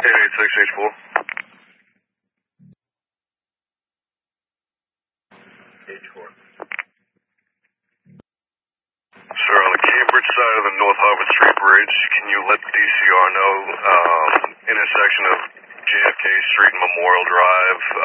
886H4. H4. Sir, on the Cambridge side of the North Harvard Street Bridge, can you let the DCR know, intersection of JFK Street and Memorial Drive,